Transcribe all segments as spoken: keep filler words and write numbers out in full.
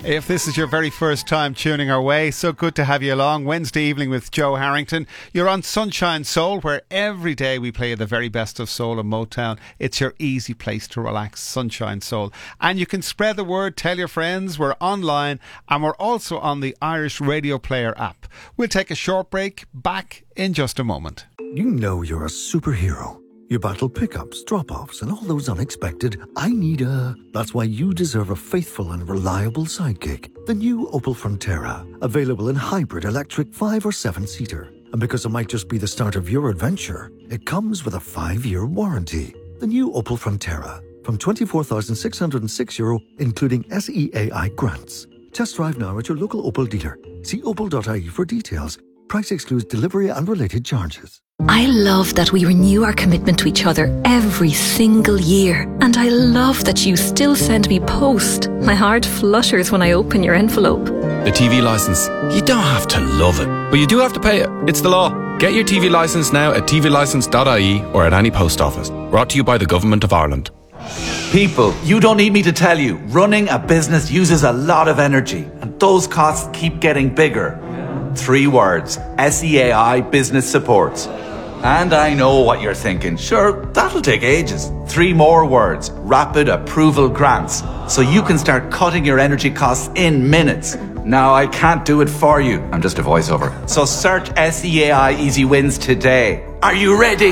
If this is your very first time tuning our way, so good to have you along. Wednesday evening with Joe Harrington. You're on Sunshine Soul, where every day we play the very best of soul and Motown. It's your easy place to relax, Sunshine Soul. And you can spread the word, tell your friends. We're online and we're also on the Irish Radio Player app. We'll take a short break, back in just a moment. You know you're a superhero. You battle pickups, drop-offs, and all those unexpected I need a... That's why you deserve a faithful and reliable sidekick. The new Opel Frontera. Available in hybrid, electric, five or seven-seater. And because it might just be the start of your adventure, it comes with a five-year warranty. The new Opel Frontera. From twenty-four thousand six hundred six euro, including S E A I grants. Test drive now at your local Opel dealer. See opel dot I E for details. Price excludes delivery and related charges. I love that we renew our commitment to each other every single year. And I love that you still send me post. My heart flutters when I open your envelope. The T V licence. You don't have to love it, but you do have to pay it. It's the law. Get your T V licence now at t v licence dot I E or at any post office. Brought to you by the Government of Ireland. People, you don't need me to tell you, running a business uses a lot of energy, and those costs keep getting bigger. Three words: S E A I Business Support. And I know what you're thinking. Sure, that'll take ages. Three more words: Rapid Approval Grants. So you can start cutting your energy costs in minutes. Now, I can't do it for you. I'm just a voiceover. So search S E A I Easy Wins today. Are you ready?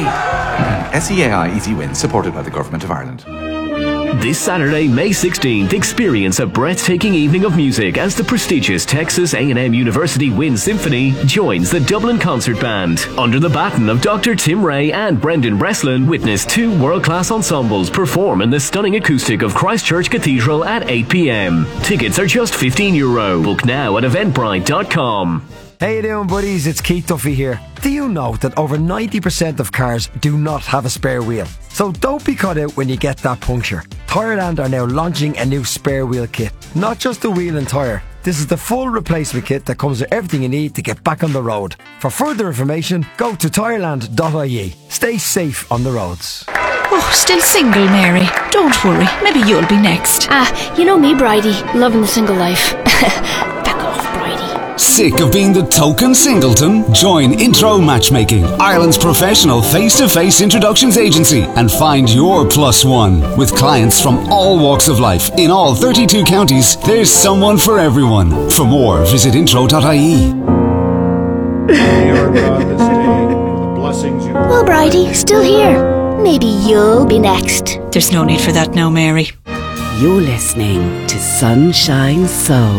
S E A I Easy Wins, supported by the Government of Ireland. This Saturday, May sixteenth, experience a breathtaking evening of music as the prestigious Texas A and M University Wind Symphony joins the Dublin Concert Band. Under the baton of Doctor Tim Ray and Brendan Breslin, witness two world-class ensembles perform in the stunning acoustic of Christchurch Cathedral at eight p.m. Tickets are just fifteen euro. Book now at eventbrite dot com. How you doing, buddies? It's Keith Duffy here. Do you know that over ninety percent of cars do not have a spare wheel? So don't be caught out when you get that puncture. Tireland are now launching a new spare wheel kit. Not just a wheel and tyre. This is the full replacement kit that comes with everything you need to get back on the road. For further information, go to tireland dot I E. Stay safe on the roads. Oh, still single, Mary? Don't worry, maybe you'll be next. Ah, you know me, Bridie, loving the single life. Sick of being the token singleton? Join Intro Matchmaking, Ireland's professional face-to-face introductions agency, and find your plus one. With clients from all walks of life in all thirty-two counties, there's someone for everyone. For more, visit intro dot I E. Well, Bridie, still here. Maybe you'll be next. There's no need for that now, Mary. You're listening to Sunshine Soul.